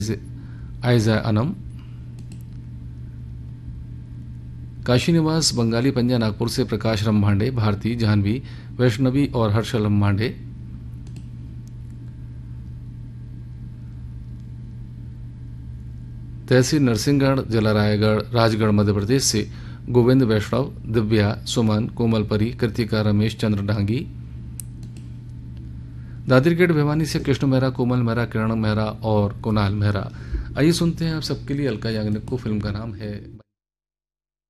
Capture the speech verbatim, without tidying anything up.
आयजा अनम, काशी निवास बंगाली पंजा नागपुर से प्रकाश रम्भांडे, भारती, जाह्नवी, वैष्णवी और हर्षल रम्भांडे। तहसील नरसिंहगढ़, जिला रायगढ़, राजगढ़, मध्य प्रदेश से गोविंद वैष्णव, दिव्या, सुमन, कोमल परी, कृतिका, रमेश चंद्र डांगी। दादरगेट भिवानी से कृष्ण मेहरा, कोमल मेहरा, किरण मेहरा और कुणाल मेहरा। आइए सुनते हैं आप सबके लिए अलका याग्निक को, फिल्म का नाम है